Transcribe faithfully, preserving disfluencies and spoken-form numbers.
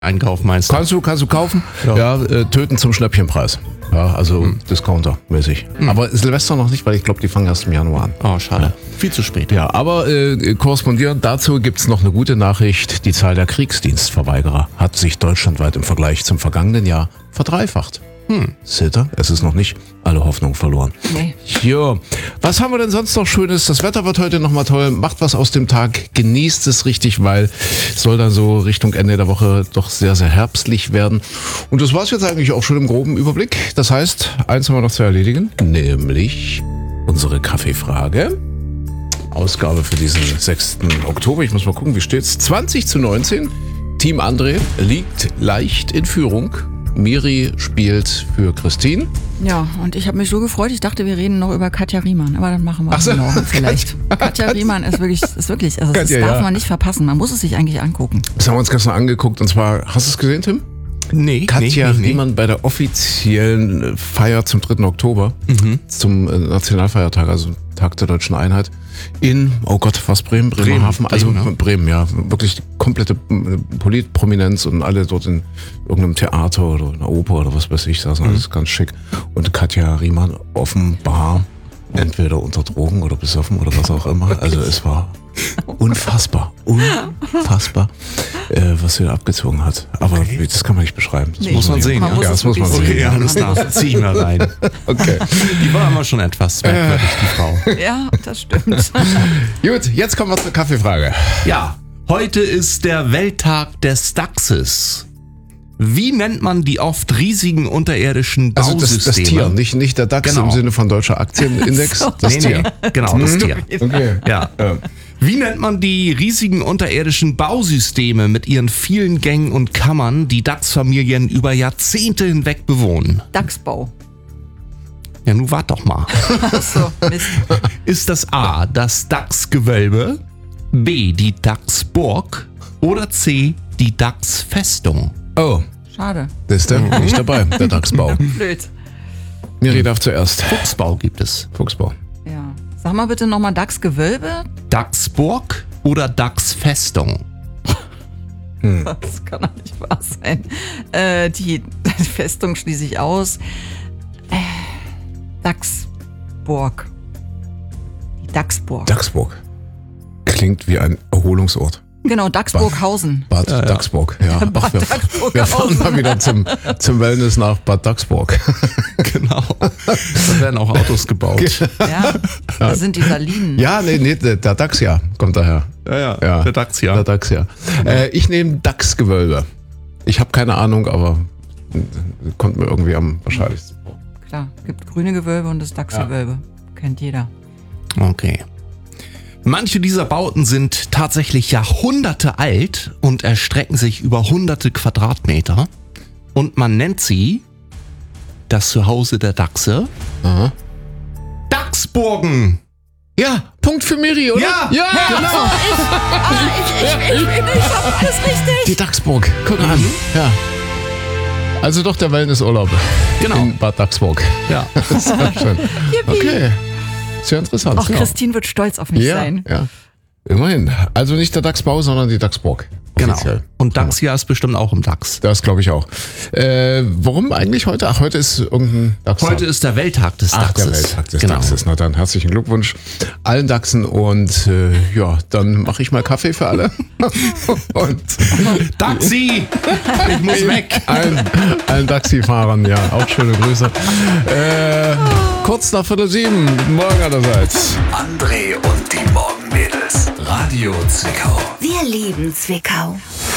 Einkauf meinst du? Kannst du, kannst du kaufen? Ja. Ja, äh, töten zum Schnäppchenpreis. Ja, also hm. Discounter-mäßig. Hm. Aber Silvester noch nicht, weil ich glaube, die fangen erst im Januar an. Oh, schade. Ja. Viel zu spät. Ja, aber äh, korrespondierend dazu gibt's noch eine gute Nachricht. Die Zahl der Kriegsdienstverweigerer hat sich deutschlandweit im Vergleich zum vergangenen Jahr verdreifacht. Hm. Seht ihr? Es ist noch nicht alle Hoffnung verloren. Nee. Jo. Was haben wir denn sonst noch Schönes? Das Wetter wird heute nochmal toll. Macht was aus dem Tag. Genießt es richtig, weil es soll dann so Richtung Ende der Woche doch sehr, sehr herbstlich werden. Und das war's jetzt eigentlich auch schon im groben Überblick. Das heißt, eins haben wir noch zu erledigen, nämlich unsere Kaffeefrage. Ausgabe für diesen sechsten Oktober. Ich muss mal gucken, wie steht's? zwanzig zu neunzehn. Team André liegt leicht in Führung. Miri spielt für Christine. Ja, und ich habe mich so gefreut, ich dachte, wir reden noch über Katja Riemann, aber dann machen wir es so. morgen vielleicht. Katja Riemann ist wirklich, ist wirklich, also das Katja, darf ja. man nicht verpassen, man muss es sich eigentlich angucken. Das haben wir uns gestern angeguckt und zwar, hast du es gesehen, Tim? Nee, Katja nee, nee, Riemann bei der offiziellen Feier zum dritten Oktober, mhm. zum Nationalfeiertag, also Tag der Deutschen Einheit, in, oh Gott, was Bremen? Bremerhaven? Also Bremen, ja. Bremen, ja. Wirklich die komplette Politprominenz und alle dort in irgendeinem Theater oder in einer Oper oder was weiß ich, saßen mhm. alles ganz schick. Und Katja Riemann offenbar entweder unter Drogen oder besoffen oder was auch immer. Also es war unfassbar, unfassbar, äh, was sie da abgezogen hat. Aber okay. das kann man nicht beschreiben. Das nee. muss man sehen. Man Ja, muss ja das muss man okay, sehen. Ja, alles klar. Zieh ich mal rein. Okay. Die war immer schon etwas merkwürdig, die Frau. Ja, das stimmt. Gut, jetzt kommen wir zur Kaffeefrage. Ja, heute ist der Welttag des Dachses. Wie nennt man die oft riesigen unterirdischen Also Bausysteme? das, das Tier, nicht, nicht der DAX Genau. im Sinne von deutscher Aktienindex, So. das nee, Tier. nee, genau, das Tier. Okay. Ja. Wie nennt man die riesigen unterirdischen Bausysteme mit ihren vielen Gängen und Kammern, die DAX-Familien über Jahrzehnte hinweg bewohnen? Dachsbau. Ja, nun wart doch mal. Achso, Mist. Ist das A, das DAX-Gewölbe, B, die DAX-Burg oder C, die DAX-Festung? Oh, Schade. das ist der nicht dabei, der DAX-Bau. Blöd. Miri darf zuerst. Fuchsbau gibt es. Fuchsbau. Ja. Sag mal bitte nochmal Dachsgewölbe. DAX-Burg oder DAX-Festung? Hm. Das kann doch nicht wahr sein. Äh, die Festung schließe ich aus. Äh, Dachsburg. Die Dachsburg. Dachsburg. Klingt wie ein Erholungsort. Genau, Dachsburghausen. Bad ja, ja. Dachsburg, ja. Bad Ach, wir, Dachsburghausen. wir fahren mal wieder zum, zum Wellness nach Bad Dachsburg. Genau. Da werden auch Autos gebaut. Ja, das sind die Salinen. Ja, nee, nee, der Daxia kommt daher. Ja, ja, ja. der Daxia. Der Daxia. Äh, ich nehme Dachsgewölbe. Ich habe keine Ahnung, aber kommt mir irgendwie am wahrscheinlichsten vor. Klar, gibt grüne Gewölbe und das Dachsgewölbe. Ja. Kennt jeder. Okay. Manche dieser Bauten sind tatsächlich Jahrhunderte alt und erstrecken sich über hunderte Quadratmeter. Und man nennt sie das Zuhause der Dachse. Aha. Dachsburgen! Ja, Punkt für Miri, oder? Ja, ja genau. Ich, ah, ich, ich, ich, ich, ich hab alles richtig. Die Dachsburg, guck mhm. an. Ja. Also doch der Wellnessurlaub. Genau. In Bad Dachsburg. Ja. Das ist sehr schön. Okay. Sehr interessant. Auch Christine wird stolz auf mich ja, sein. Ja, immerhin. Also nicht der Dachsbau, sondern die Dachsburg. Genau. Offiziell. Und Daxia ist bestimmt auch im DAX. Das glaube ich auch. Äh, warum eigentlich heute? Ach, heute ist irgendein DAX. Heute ist der Welttag des Ach, Dachses. der Welttag des genau. Dachses. Na dann, herzlichen Glückwunsch allen Dachsen und äh, ja, dann mache ich mal Kaffee für alle. Und Daxi! Ich muss weg! Allen, allen Taxifahrern, ja, auch schöne Grüße. Äh, kurz nach Viertel sieben, guten Morgen allerseits. André und die Morgenmädels. Radio Zwickau. Wir lieben Zwickau.